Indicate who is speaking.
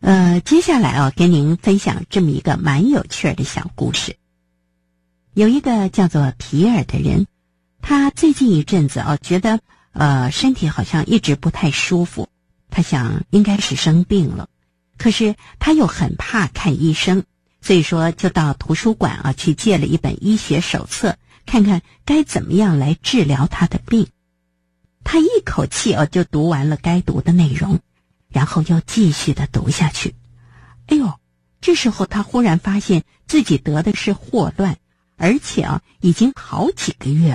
Speaker 1: 接下来跟您分享这么一个蛮有趣的小故事。有一个叫做皮尔的人，他最近一阵子觉得身体好像一直不太舒服，他想应该是生病了，可是他又很怕看医生，所以说就到图书馆去借了一本医学手册，看看该怎么样来治疗他的病。他一口气就读完了该读的内容，然后又继续的读下去。哎呦，这时候他忽然发现自己得的是霍乱，而且已经好几个月